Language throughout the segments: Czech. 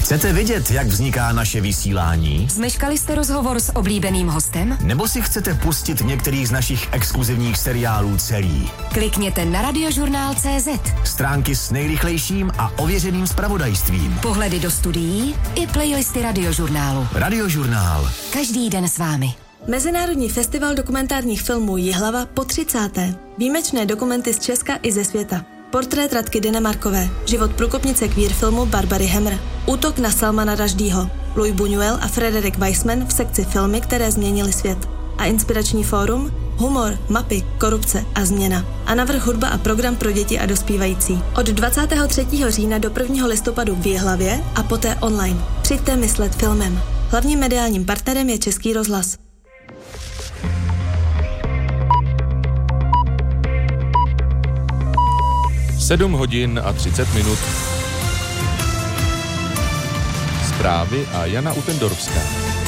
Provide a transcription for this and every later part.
Chcete vědět, jak vzniká naše vysílání? Zmeškali jste rozhovor s oblíbeným hostem? Nebo si chcete pustit některý z našich exkluzivních seriálů celý? Klikněte na Radiožurnál.cz. Stránky s nejrychlejším a ověřeným zpravodajstvím. Pohledy do studií i playlisty Radiožurnálu. Radiožurnál. Každý den s vámi. Mezinárodní festival dokumentárních filmů Jihlava po 30. Výjimečné dokumenty z Česka i ze světa. Portrét Radky Dynemarkové, život průkopnice queer filmu Barbary Hemmer, útok na Salmana Rushdieho, Louis Buñuel a Frederick Weissman v sekci Filmy, které změnily svět. A inspirační fórum Humor, mapy, korupce a změna. A navrch hudba a program pro děti a dospívající. Od 23. října do 1. listopadu v Jihlavě a poté online. Přijďte myslet filmem. Hlavním mediálním partnerem je Český rozhlas. Sedm hodin a 30 minut. Zprávy a Jana Utendorfská.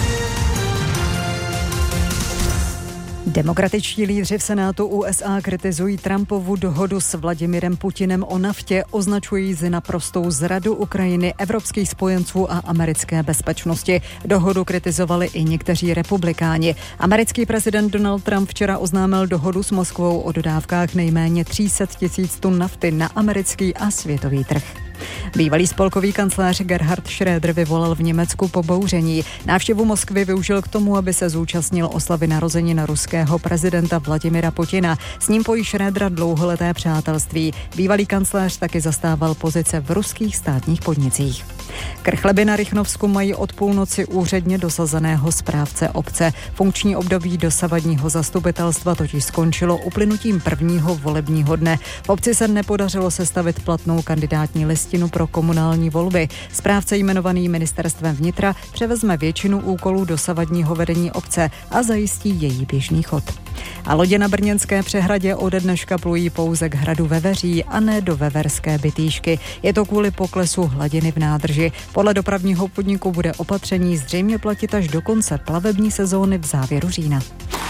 Demokratičtí lídři v Senátu USA kritizují Trumpovu dohodu s Vladimirem Putinem o naftě, označují za naprostou zradu Ukrajiny, evropských spojenců a americké bezpečnosti. Dohodu kritizovali i někteří republikáni. Americký prezident Donald Trump včera oznámil dohodu s Moskvou o dodávkách nejméně 300 000 tun nafty na americký a světový trh. Bývalý spolkový kancléř Gerhard Schröder vyvolal v Německu pobouření. Návštěvu Moskvy využil k tomu, aby se zúčastnil oslavy narozenin ruského prezidenta Vladimira Putina. S ním pojí Schrödera dlouholeté přátelství. Bývalý kancléř taky zastával pozice v ruských státních podnicích. Krchleby na Rychnovsku mají od půlnoci úředně dosazeného správce obce. Funkční období dosavadního zastupitelstva totiž skončilo uplynutím prvního volebního dne. V obci se nepodařilo sestavit platnou kandidátní listinu pro komunální volby. Správce jmenovaný ministerstvem vnitra převezme většinu úkolů dosavadního vedení obce a zajistí její běžný chod. A lodě na Brněnské přehradě ode dneška plují pouze k hradu Veveří a ne do Veverské Bytýšky. Je to kvůli poklesu hladiny v nádrži. Podle dopravního podniku bude opatření zřejmě platit až do konce plavební sezóny v závěru října.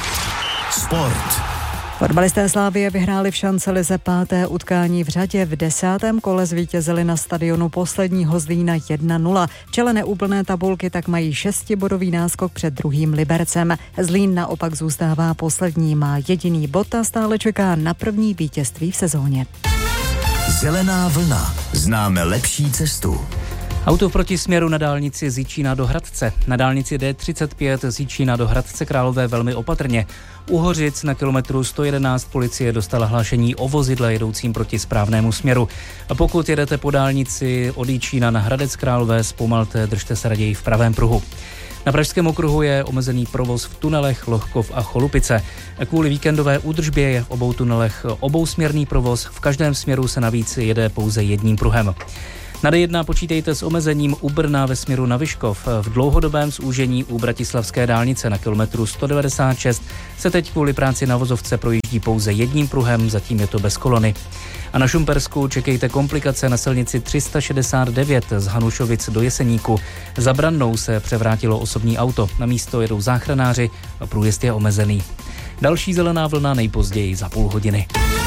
Sport. Fotbalisté Slavie vyhráli v šancelize 5. utkání v řadě. V 10. kole zvítězili na stadionu posledního Zlína 1-0. V čele neúplné tabulky tak mají 6bodový náskok před druhým Libercem. Zlín naopak zůstává poslední, má jediný bod a stále čeká na první vítězství v sezóně. Zelená vlna. Známe lepší cestu. Auto v protisměru na dálnici z Jičína do Hradce. Na dálnici D35 z Jičína do Hradce Králové velmi opatrně. U Hořic na kilometru 111 policie dostala hlášení o vozidle jedoucím proti správnému směru. A pokud jedete po dálnici od Jičína na Hradec Králové, zpomalte, držte se raději v pravém pruhu. Na Pražském okruhu je omezený provoz v tunelech Lohkov a Cholupice. Kvůli víkendové údržbě je v obou tunelech obousměrný provoz, v každém směru se navíc jede pouze jedním pruhem. Na D1 počítejte s omezením u Brna ve směru na Vyškov. V dlouhodobém zúžení u Bratislavské dálnice na kilometru 196 se teď kvůli práci na vozovce projíždí pouze jedním pruhem, zatím je to bez kolony. A na Šumpersku čekejte komplikace na silnici 369 z Hanušovic do Jeseníku. Za Brannou se převrátilo osobní auto, na místo jedou záchranáři a průjezd je omezený. Další zelená vlna nejpozději za půl hodiny.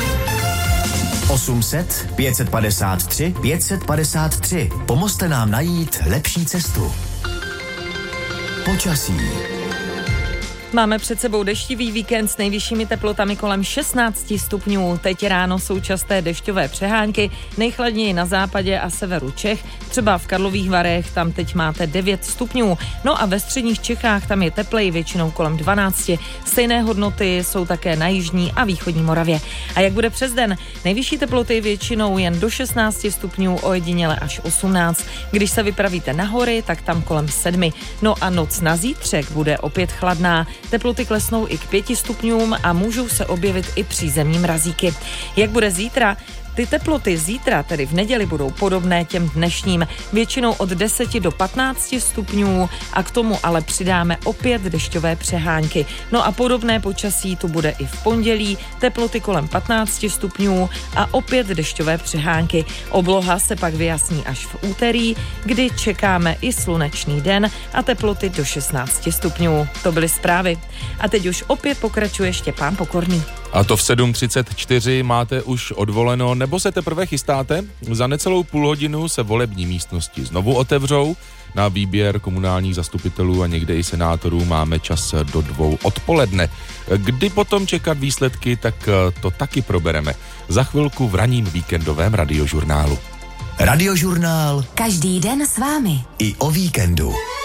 800 553 553. Pomozte nám najít lepší cestu. Počasí. Máme před sebou deštivý víkend s nejvyššími teplotami kolem 16 stupňů. Teď ráno jsou časté dešťové přehánky, nejchladněji na západě a severu Čech. Třeba v Karlových Varech, tam teď máte 9 stupňů. No a ve středních Čechách tam je tepleji, většinou kolem 12. Stejné hodnoty jsou také na jižní a východní Moravě. A jak bude přes den? Nejvyšší teploty většinou jen do 16 stupňů, ojediněle až 18. Když se vypravíte na hory, tak tam kolem 7. No a noc na zítřek bude opět chladná. Teploty klesnou i k 5 stupňům a můžou se objevit i přízemní mrazíky. Jak bude zítra? Ty teploty zítra, tedy v neděli, budou podobné těm dnešním, většinou od 10 do 15 stupňů a k tomu ale přidáme opět dešťové přehánky. No a podobné počasí tu bude i v pondělí, teploty kolem 15 stupňů a opět dešťové přehánky. Obloha se pak vyjasní až v úterý, kdy čekáme i slunečný den a teploty do 16 stupňů. To byly zprávy. A teď už opět pokračuje Štěpán Pokorný. A to v 7:34 máte už odvoleno, nebo se teprve chystáte? Za necelou půl hodinu se volební místnosti znovu otevřou. Na výběr komunálních zastupitelů a někde i senátorů máme čas do 2 odpoledne. Kdy potom čekat výsledky, tak to taky probereme. Za chvilku v ranním víkendovém radiožurnálu. Radiožurnál Každý den s vámi. i o víkendu.